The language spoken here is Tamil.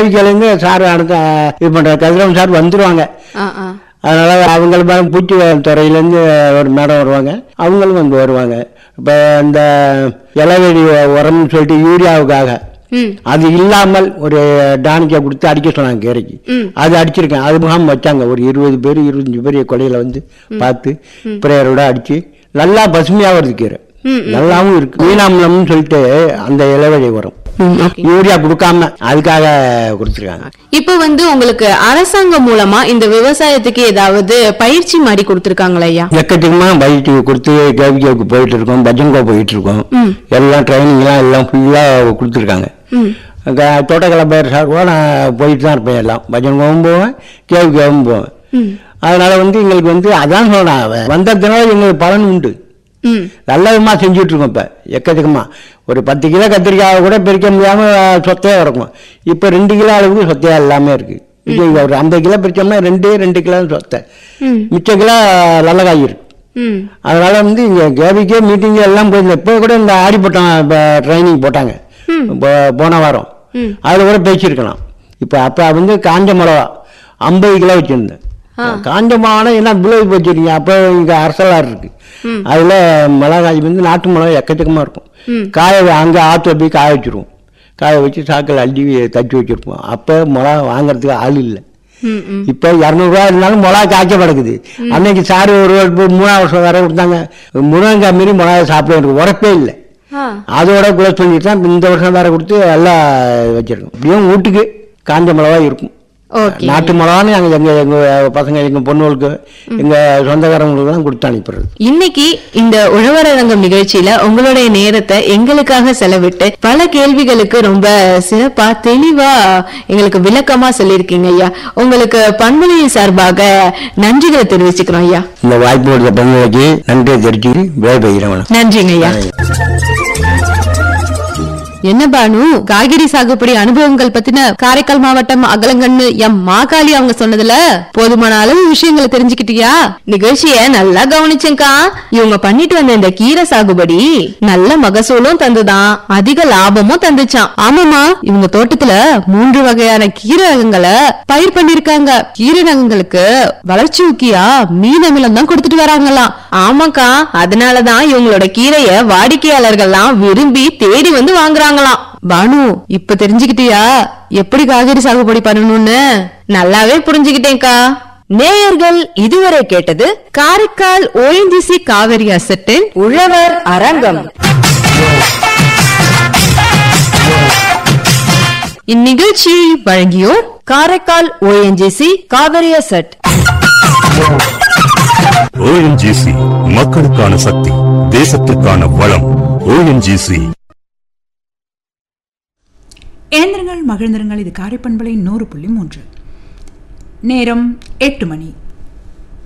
கேவிக்கையிலேருந்து சார் அடுத்த இது பண்ணுறாங்க, கதிரவன் சார் வந்துடுவாங்க. அதனால் அவங்களுக்கு பூச்சி துறையிலேருந்து ஒரு மேடம் வருவாங்க, அவங்களும் வந்து வருவாங்க. இப்போ இந்த இலவெளி உரம்னு சொல்லிட்டு யூரியாவுக்காக அது இல்லாமல் ஒரு டானிக்கை கொடுத்து அடிக்க சொன்னாங்க கீரைக்கு. அது அடிச்சிருக்கேன். அது முகாம் வச்சாங்க, ஒரு 20 பேர் 25 பேர் கொலையில் வந்து பார்த்து பிரேயரோட அடித்து நல்லா பசுமையாக வருது கீரை, நல்லாவும் இருக்கு. மீனாமலம்னு சொல்லிட்டு அந்த இலவெளி உரம் யூரியா கொடுக்காம அதுக்காக கொடுத்துருக்காங்க. இப்ப வந்து உங்களுக்கு அரசாங்கம் மூலமா இந்த விவசாயத்துக்கு ஏதாவது பயிற்சி மாதிரி கொடுத்துருக்காங்களா ஐயா? எக்கச்சக்கமா பயிற்சி கொடுத்து கேவிகேவுக்கு போயிட்டு இருக்கோம், பஜன்கோ போயிட்டு இருக்கோம், எல்லாம் ட்ரைனிங் எல்லாம் ஃபுல்லா கொடுத்துருக்காங்க. தோட்டக்கலை பயிர் சார்பா நான் போயிட்டு தான் இருப்பேன், எல்லாம் பஜன்கோவும் போவேன், கேவிகேவும் போவேன். அதனால வந்து எங்களுக்கு வந்து அதான் சொன்னேன், வந்ததுனால எங்களுக்கு பலன் உண்டு, நல்ல விதமாக செஞ்சுட்டு இருக்கோம். இப்போ எக்கச்சக்கமா ஒரு 10 கிலோ கத்திரிக்காய் கூட பிரிக்க முடியாமல் சொத்தையாக இருக்கும். இப்போ 2 கிலோ அளவுக்கு சொத்தையாக எல்லாமே இருக்கு. இது ஒரு 50 கிலோ பிரிச்சோம்னா 2 கிலோ சொத்தை, மிச்ச கிலோ நல்ல காய் இருக்கு. அதனால வந்து இங்கே கேபிக்கே மீட்டிங் எல்லாம் போயிருந்தேன். இப்போ கூட இந்த ஆடிப்பட்டம் ட்ரைனிங் போட்டாங்க போன வாரம், அதில் கூட பேசியிருக்கலாம். இப்போ அப்போ வந்து காஞ்ச மிளகா 50 கிலோ வச்சுருந்தேன். காஞ்ச மிளகானா என்ன விளைவு வச்சுருக்கீங்க? அப்போ இங்கே அரசலாறு இருக்கு, அதில் மிளகாய் வந்து நாட்டு மிளகா எக்கச்சக்கமாக இருக்கும். காய அங்கே ஆற்று போய் காய வச்சுருவோம், காய வச்சு சாக்கில் அள்ளி தச்சு வச்சுருப்போம். அப்போ மிளகா வாங்குறதுக்கு ஆள் இல்லை. இப்போ 200 ரூபா இருந்தாலும் மிளகா காய்ச்ச கிடக்குது. அன்னைக்கு சாரு ஒரு 3 வருஷம் வரை கொடுத்தாங்க, முருங்கக்காய் மாரி மிளகா சாப்பிட எனக்கு உரப்பே இல்லை. அதோட கூட சொல்லிட்டு தான் இந்த வருஷம் வேற கொடுத்து எல்லாம் வச்சிருக்கோம். இப்படியும் வீட்டுக்கு காஞ்ச மிளகா இருக்கும். நாட்டு மிளகான்னு எங்க பசங்க, எங்க பொண்ணுகளுக்கு, எங்க சொந்தக்காரங்களுக்கெல்லாம் கொடுத்து அனுப்பிடுறது. இன்னைக்கு இந்த உழவரங்கம் நிகழ்ச்சியில உங்களுடைய நேரத்தை எங்களுக்காக செலவிட்டு பல கேள்விகளுக்கு ரொம்ப சிறப்பா தெளிவா எங்களுக்கு விளக்கமா சொல்லியிருக்கீங்க ஐயா. உங்களுக்கு பண்பலையின் சார்பாக நன்றிகளை தெரிவிச்சுக்கிறோம் ஐயா. இந்த வாய்ப்பு கொடுத்த பண்பலைக்கு நன்றியை தெரிவிச்சு விடைபெறுகிறேன். நன்றிங்க ஐயா. என்ன பானு, காய்கறி சாகுபடி அனுபவங்கள் பத்தின காரைக்கால் மாவட்டம் அகலங்கண்ணு எம் மாகாளி அவங்க சொன்னதுல போதுமான அளவு விஷயங்களை தெரிஞ்சுக்கிட்டியா? நிகழ்ச்சிய நல்லா கவனிச்சேங்கா. இவங்க பண்ணிட்டு வந்த இந்த கீரை சாகுபடி நல்ல மகசூலும் தந்துதான், அதிக லாபமும் தந்துச்சான். ஆமாமா, இவங்க தோட்டத்துல 3 வகையான கீரை ரகங்களை பயிர் பண்ணிருக்காங்க. கீரை ரகங்களுக்கு வளர்ச்சி ஊக்கியா மீன் அமிலம் தான் கொடுத்துட்டு வராங்களாம். ஆமாக்கா, அதனாலதான் இவங்களோட கீரைய வாடிக்கையாளர்கள்லாம் விரும்பி தேடி வந்து வாங்குறாங்க. பானு, இப்ப தெரிஞ்சுக்கிட்டியா எப்படி காய்கறி சாகுபடி பண்ணணும்னு? நல்லாவே புரிஞ்சுக்கிட்டேன்க்கா. நேயர்கள் இதுவரை கேட்டது காரைக்கால் ONGC காவிரி அசட்டின் உழவர் அரங்கம். இந்நிகழ்ச்சியை வழங்கியோர் Karaikal ONGC Kaveri asset. ONGC மக்களுக்கான சக்தி, தேசத்திற்கான வளம். ONGC. இணைந்திருங்கள், மகிழ்ந்திருங்கள். இது காரைப்பண்பலை 100.3. நேரம் 8 மணி.